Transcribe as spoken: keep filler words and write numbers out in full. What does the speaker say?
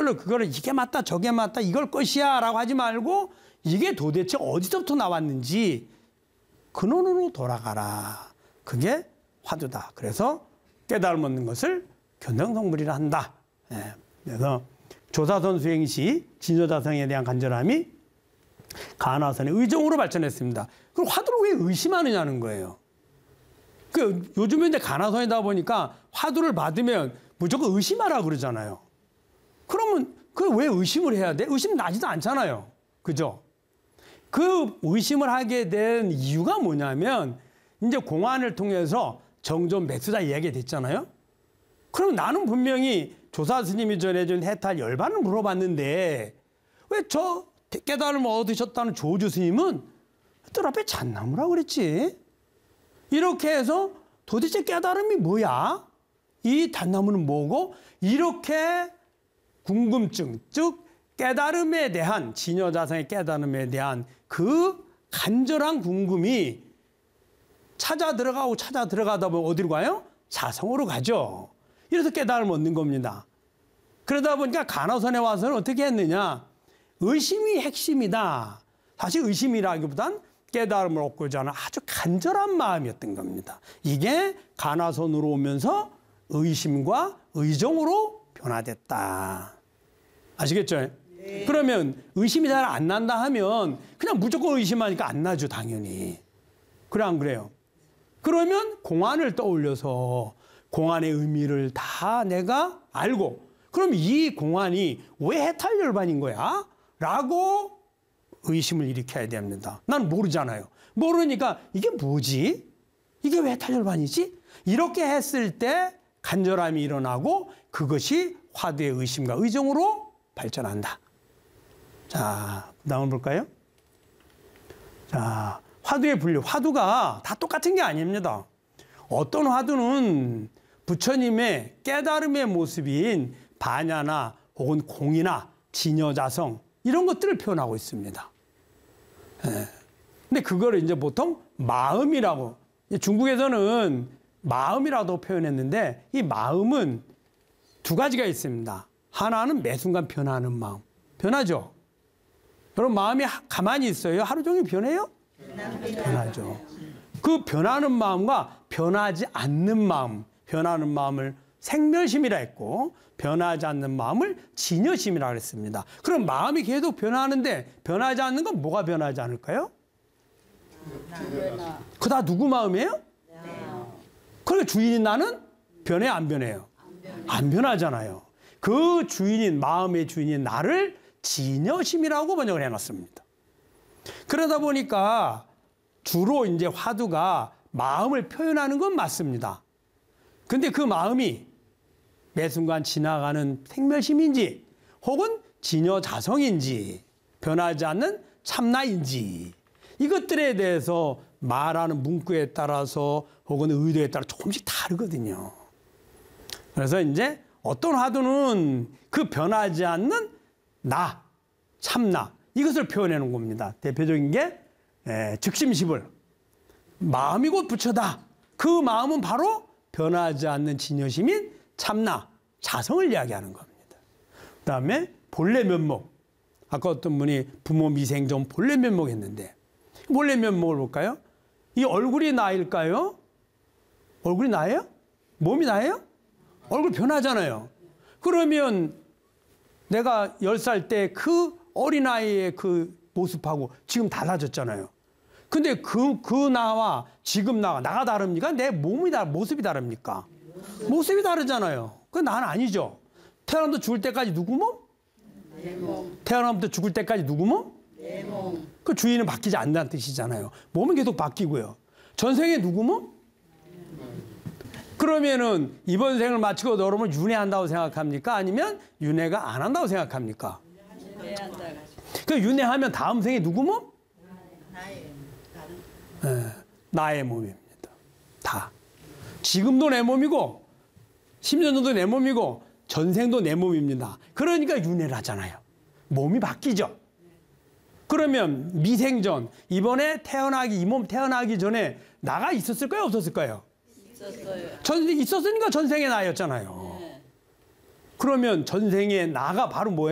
저절로 그거를 이게 맞다 저게 맞다 이걸 것이야 라고 하지 말고 이게 도대체 어디서부터 나왔는지 근원으로 돌아가라. 그게 화두다. 그래서 깨달음 얻는 것을 견성성불이라 한다. 예. 그래서 조사선 수행시 진여자성에 대한 간절함이 가나선의 의정으로 발전했습니다. 그럼 화두를 왜 의심하느냐는 거예요. 그 요즘에 이제 가나선이다 보니까 화두를 받으면 무조건 의심하라 그러잖아요. 그러면 그 왜 의심을 해야 돼? 의심 나지도 않잖아요. 그죠? 그 의심을 하게 된 이유가 뭐냐면 이제 공안을 통해서 정존 매수다 이야기가 됐잖아요. 그럼 나는 분명히 조사 스님이 전해준 해탈 열반을 물어봤는데 왜 저 깨달음을 얻으셨다는 조주 스님은 뜰 앞에 잣나무라고 그랬지? 이렇게 해서 도대체 깨달음이 뭐야? 이 잣나무는 뭐고? 이렇게 궁금증, 즉 깨달음에 대한 진여자성의 깨달음에 대한 그 간절한 궁금이 찾아 들어가고 찾아 들어가다 보면 어디로 가요? 자성으로 가죠. 이래서 깨달음을 얻는 겁니다. 그러다 보니까 가나선에 와서는 어떻게 했느냐? 의심이 핵심이다. 사실 의심이라기보단 깨달음을 얻고자 하는 아주 간절한 마음이었던 겁니다. 이게 가나선으로 오면서 의심과 의정으로 변화됐다. 아시겠죠? 네. 그러면 의심이 잘 안 난다 하면 그냥 무조건 의심하니까 안 나죠, 당연히. 그래, 안 그래요? 그러면 공안을 떠올려서 공안의 의미를 다 내가 알고 그럼 이 공안이 왜 해탈열반인 거야? 라고 의심을 일으켜야 됩니다. 난 모르잖아요. 모르니까 이게 뭐지? 이게 왜 해탈열반이지? 이렇게 했을 때 간절함이 일어나고 그것이 화두의 의심과 의정으로 발전한다. 자, 다음 볼까요? 자, 화두의 분류. 화두가 다 똑같은 게 아닙니다. 어떤 화두는 부처님의 깨달음의 모습인 반야나 혹은 공이나 진여자성 이런 것들을 표현하고 있습니다. 예. 근데 그거를 이제 보통 마음이라고, 중국에서는 마음이라고 표현했는데 이 마음은 두 가지가 있습니다. 하나는 매 순간 변하는 마음. 변하죠? 여러분 마음이 가만히 있어요? 하루 종일 변해요? 변하죠. 그 변하는 마음과 변하지 않는 마음, 변하는 마음을 생멸심이라 했고 변하지 않는 마음을 진여심이라 그랬습니다. 그럼 마음이 계속 변하는데 변하지 않는 건 뭐가 변하지 않을까요? 그 다 누구 마음이에요? 그러니까 주인인 나는 변해 안 변해요? 안 변하잖아요. 그 주인인 마음의 주인인 나를 진여심이라고 번역을 해놨습니다. 그러다 보니까 주로 이제 화두가 마음을 표현하는 건 맞습니다. 근데 그 마음이 매 순간 지나가는 생멸심인지 혹은 진여자성인지 변하지 않는 참나인지 이것들에 대해서 말하는 문구에 따라서 혹은 의도에 따라 조금씩 다르거든요. 그래서 이제 어떤 화두는 그 변하지 않는 나, 참나 이것을 표현해 놓은 겁니다. 대표적인 게 에, 즉심시불 마음이 곧 부처다. 그 마음은 바로 변하지 않는 진여심인 참나, 자성을 이야기하는 겁니다. 그 다음에 본래 면목. 아까 어떤 분이 부모 미생전 본래 면목 했는데 본래 면목을 볼까요? 이 얼굴이 나일까요? 얼굴이 나예요? 몸이 나예요? 얼굴 변하잖아요. 그러면 내가 열 살 때 그 어린아이의 그 모습하고 지금 달라졌잖아요. 근데 그, 그 나와 지금 나가, 나가 다릅니까? 내 몸이 다, 모습이 다릅니까? 모습이 다르잖아요. 그건 난 아니죠. 태어나면서 죽을 때까지 누구 몸? 내 몸. 태어나면서 죽을 때까지 누구 몸? 내 몸. 그 주인은 바뀌지 않는다는 뜻이잖아요. 몸은 계속 바뀌고요. 전생에 누구 몸? 그러면은 이번 생을 마치고 여러분 윤회한다고 생각합니까? 아니면 윤회가 안 한다고 생각합니까? 윤회한다. 그 윤회하면 다음 생에 누구 몸? 나의 네, 나의 몸입니다. 다. 지금도 내 몸이고 십 년 전도 내 몸이고 전생도 내 몸입니다. 그러니까 윤회를 하잖아요. 몸이 바뀌죠. 그러면 미생전 이번에 태어나기 이 몸 태어나기 전에 나가 있었을까요? 없었을까요? 있었어요. 전 있었으니까 전생의 나였잖아요. 네. 그러면 전생에 나가 바로 뭐예요?